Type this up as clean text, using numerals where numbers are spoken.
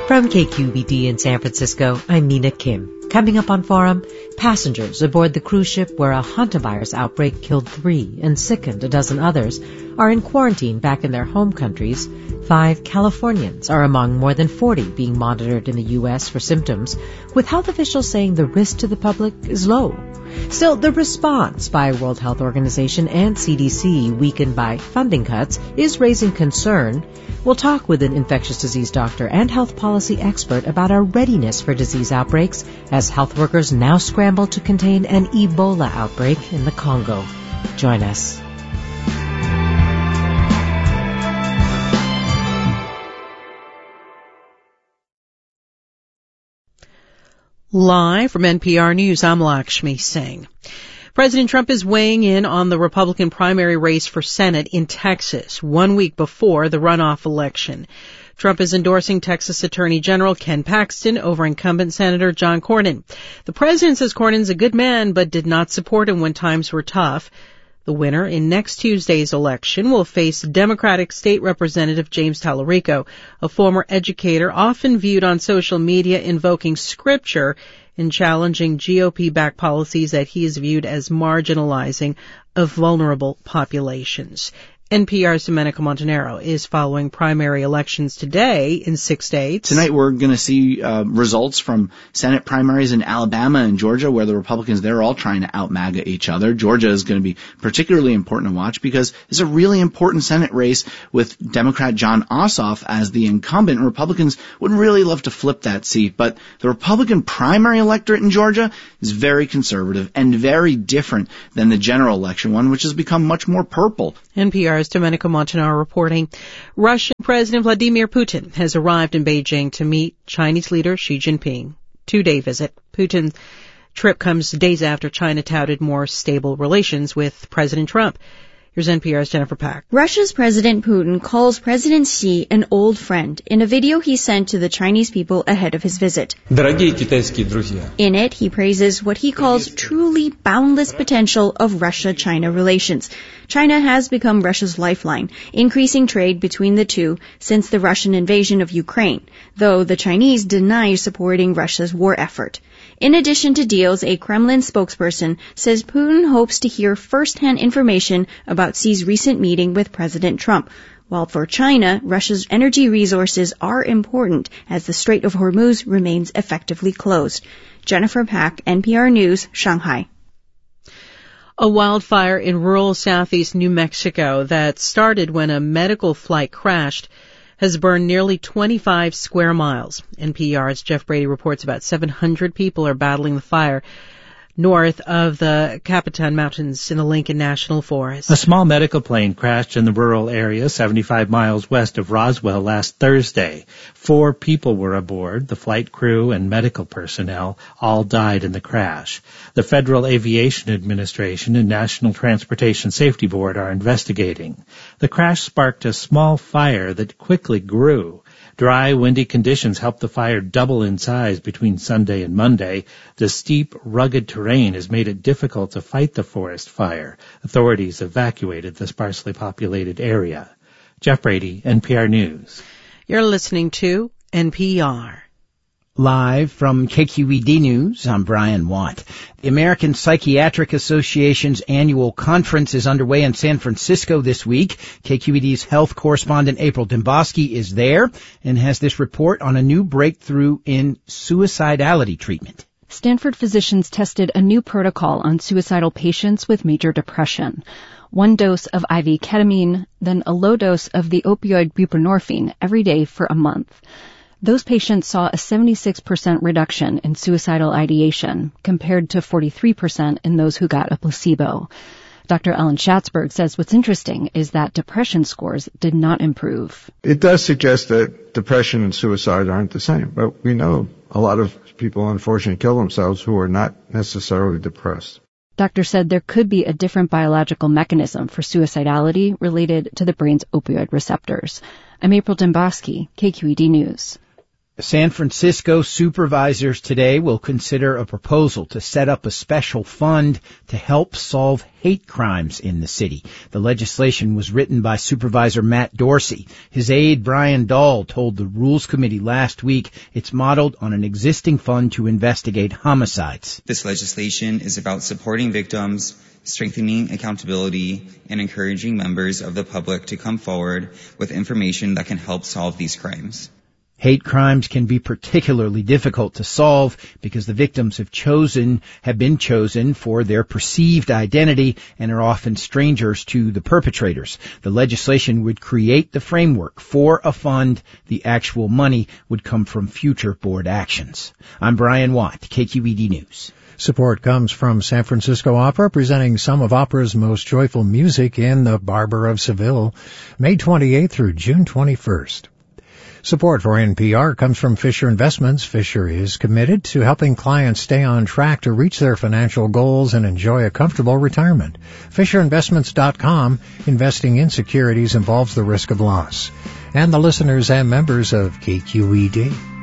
From KQED in San Francisco, I'm Mina Kim. Coming up on Forum, passengers aboard the cruise ship where a hantavirus outbreak killed 3 and sickened a dozen others are in quarantine back in their home countries. 5 Californians are among more than 40 being monitored in the U.S. for symptoms, with health officials saying the risk to the public is low. Still, the response by World Health Organization and CDC, weakened by funding cuts, is raising concern. We'll talk with an infectious disease doctor and health policy expert about our readiness for disease outbreaks as health workers now scramble to contain an Ebola outbreak in the Congo. Join us. Live from NPR News, I'm Lakshmi Singh. President Trump is weighing in on the Republican primary race for Senate in Texas, 1 week before the runoff election. Trump is endorsing Texas Attorney General Ken Paxton over incumbent Senator John Cornyn. The president says Cornyn's a good man, but did not support him when times were tough. The winner in next Tuesday's election will face Democratic State Representative James Tallarico, a former educator often viewed on social media invoking scripture and challenging GOP-backed policies that he is viewed as marginalizing of vulnerable populations. NPR's Domenico Montanaro is following primary elections today in 6 states. Tonight we're going to see results from Senate primaries in Alabama and Georgia, where the Republicans, they're all trying to out-MAGA each other. Georgia is going to be particularly important to watch because it's a really important Senate race with Democrat Jon Ossoff as the incumbent. Republicans would really love to flip that seat, but the Republican primary electorate in Georgia is very conservative and very different than the general election one, which has become much more purple. NPR's Domenico Montanaro reporting. Russian President Vladimir Putin has arrived in Beijing to meet Chinese leader Xi Jinping. 2-day visit. Putin's trip comes days after China touted more stable relations with President Trump. Here's NPR's Jennifer Pack. Russia's President Putin calls President Xi an old friend in a video he sent to the Chinese people ahead of his visit. Дорогие китайские друзья. In it, he praises what he calls truly boundless potential of Russia-China relations. China has become Russia's lifeline, increasing trade between the two since the Russian invasion of Ukraine, though the Chinese deny supporting Russia's war effort. In addition to deals, a Kremlin spokesperson says Putin hopes to hear first-hand information about Xi's recent meeting with President Trump. While for China, Russia's energy resources are important as the Strait of Hormuz remains effectively closed. Jennifer Pack, NPR News, Shanghai. A wildfire in rural southeast New Mexico that started when a medical flight crashed has burned nearly 25 square miles. NPR's Jeff Brady reports about 700 people are battling the fire north of the Capitan Mountains in the Lincoln National Forest. A small medical plane crashed in the rural area 75 miles west of Roswell last Thursday. 4 people were aboard. The flight crew and medical personnel all died in the crash. The Federal Aviation Administration and National Transportation Safety Board are investigating. The crash sparked a small fire that quickly grew. Dry, windy conditions helped the fire double in size between Sunday and Monday. The steep, rugged terrain has made it difficult to fight the forest fire. Authorities evacuated the sparsely populated area. Jeff Brady, NPR News. You're listening to NPR. Live from KQED News, I'm Brian Watt. The American Psychiatric Association's annual conference is underway in San Francisco this week. KQED's health correspondent April Dembosky is there and has this report on a new breakthrough in suicidality treatment. Stanford physicians tested a new protocol on suicidal patients with major depression. 1 dose of IV ketamine, then a low dose of the opioid buprenorphine every day for a month. Those patients saw a 76% reduction in suicidal ideation, compared to 43% in those who got a placebo. Dr. Ellen Schatzberg says what's interesting is that depression scores did not improve. It does suggest that depression and suicide aren't the same, but we know a lot of people unfortunately kill themselves who are not necessarily depressed. Doctor said there could be a different biological mechanism for suicidality related to the brain's opioid receptors. I'm April Dembosky, KQED News. San Francisco supervisors today will consider a proposal to set up a special fund to help solve hate crimes in the city. The legislation was written by Supervisor Matt Dorsey. His aide, Brian Dahl, told the Rules Committee last week it's modeled on an existing fund to investigate homicides. This legislation is about supporting victims, strengthening accountability, and encouraging members of the public to come forward with information that can help solve these crimes. Hate crimes can be particularly difficult to solve because the victims have been chosen for their perceived identity and are often strangers to the perpetrators. The legislation would create the framework for a fund. The actual money would come from future board actions. I'm Brian Watt, KQED News. Support comes from San Francisco Opera, presenting some of opera's most joyful music in The Barber of Seville, May 28th through June 21st. Support for NPR comes from Fisher Investments. Fisher is committed to helping clients stay on track to reach their financial goals and enjoy a comfortable retirement. FisherInvestments.com. Investing in securities involves the risk of loss. And the listeners and members of KQED.